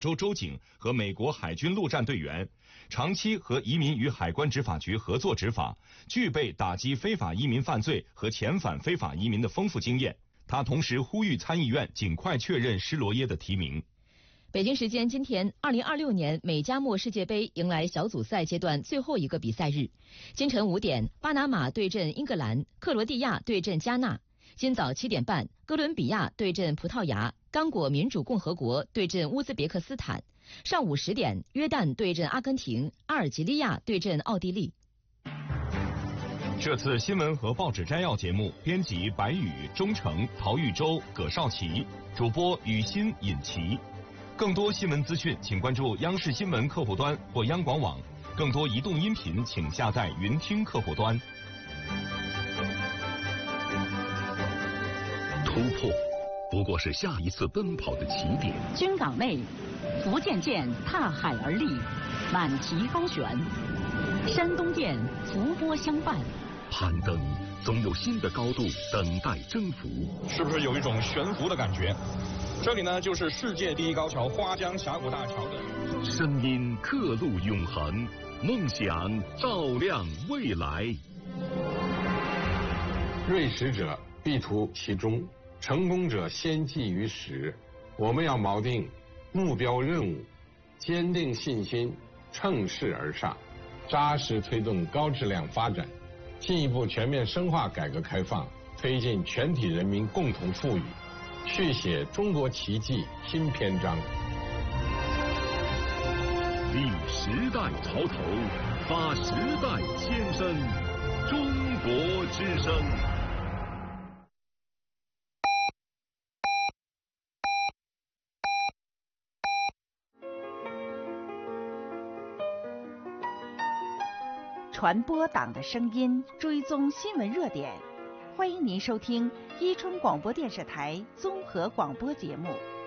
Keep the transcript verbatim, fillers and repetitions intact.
州州警和美国海军陆战队员，长期和移民与海关执法局合作执法，具备打击非法移民犯罪和遣返非法移民的丰富经验。他同时呼吁参议院尽快确认施罗耶的提名。 北京时间今天，二零二六年美加墨世界杯迎来小组赛阶段最后一个比赛日。今晨五点，巴拿马对阵英格兰，克罗地亚对阵加纳；今早七点半，哥伦比亚对阵葡萄牙，刚果民主共和国对阵乌兹别克斯坦；上午十点，约旦对阵阿根廷，阿尔及利亚对阵奥地利。 这次新闻和报纸摘要节目，编辑白宇、钟诚、陶玉洲、葛少奇，主播雨欣、尹奇。更多新闻资讯，请关注央视新闻客户端或央广网。更多移动音频，请下载云听客户端。 突破不过是下一次奔跑的起点。 军港内，福建舰踏海而立，满旗高悬；山东舰伏波相伴。 攀登总有新的高度等待征服， 是不是有一种悬浮的感觉？这里呢，就是世界第一高桥花江峡谷大桥的声音，刻录永恒，梦想照亮未来。 锐识者必图其中，成功者先记于始。我们要锚定目标任务，坚定信心，乘势而上，扎实推动高质量发展，进一步全面深化改革开放，推进全体人民共同富裕，续写中国奇迹新篇章。 立时代潮头，发时代千声，中国之声。 传播党的声音，追踪新闻热点。欢迎您收听伊春广播电视台综合广播节目。